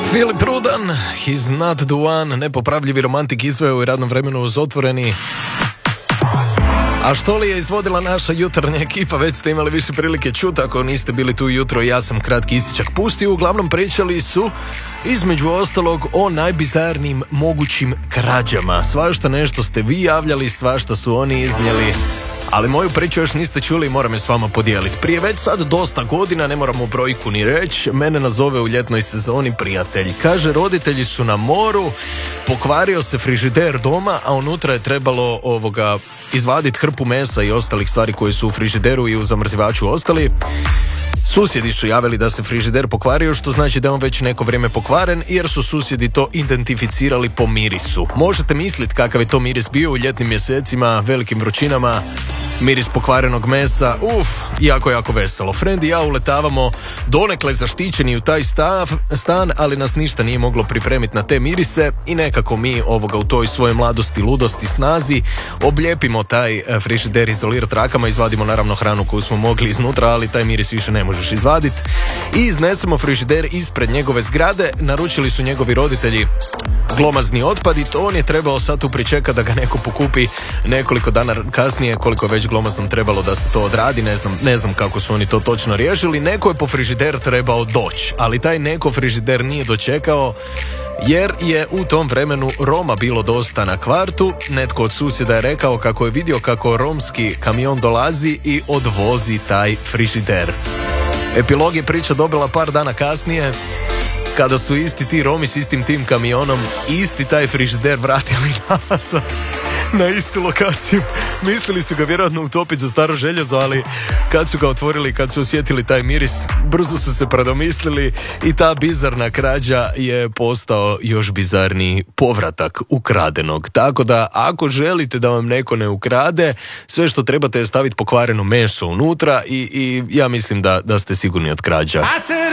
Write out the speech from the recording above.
Filip Rudan, he's not the one, nepopravljivi romantik izveo u radnom vremenu uz Otvoreni. A što li je izvodila naša jutarnja ekipa, već ste imali više prilike čuti, ako niste bili tu jutro, ja sam kratki isičak pustio. Uglavnom pričali su između ostalog o najbizarnijim mogućim krađama. Svašta nešto ste vi javljali, svašta su oni iznijeli, ali moju priču još niste čuli i moram je s vama podijeliti. Prije već sad dosta godina, ne moramo brojku ni reći, mene nazove u ljetnoj sezoni prijatelj. Kaže, roditelji su na moru, pokvario se frižider doma, a unutra je trebalo izvaditi hrpu mesa i ostalih stvari koje su u frižideru i u zamrzivaču ostali. Susjedi su javili da se frižider pokvario, što znači da je on već neko vrijeme pokvaren, jer su susjedi to identificirali po mirisu. Možete misliti kakav je to miris bio u ljetnim mjesecima, velikim vrućinama, miris pokvarenog mesa, jako veselo. Friend i ja uletavamo donekle zaštićeni u taj stan, ali nas ništa nije moglo pripremiti na te mirise i nekako mi u toj svojoj mladosti, ludosti, snazi oblijepimo taj frižider izolirat rakama, izvadimo naravno hranu koju smo mogli iznutra, ali taj miris više ne možeš izvaditi i iznesemo frižider ispred njegove zgrade. Naručili su njegovi roditelji glomazni otpad i to on je trebao sad tu pričekati da ga neko pokupi nekoliko dana kasnije, koliko je već glomaznom trebalo da se to odradi, ne znam kako su oni to točno riješili. Neko je po frižider trebao doći, ali taj neko frižider nije dočekao jer je u tom vremenu Roma bilo dosta na kvartu. Netko od susjeda je rekao kako je vidio kako romski kamion dolazi i odvozi taj frižider. Epilog je priča dobila par dana kasnije, kada su isti ti Romi s istim tim kamionom isti taj frižider vratili nazad na istu lokaciju. Mislili su ga vjerojatno utopiti za staro željezo, ali kad su ga otvorili, kad su osjetili taj miris, brzo su se predomislili i ta bizarna krađa je postao još bizarniji povratak ukradenog. Tako da ako želite da vam neko ne ukrade, sve što trebate je staviti pokvareno meso unutra i ja mislim da ste sigurni od krađa.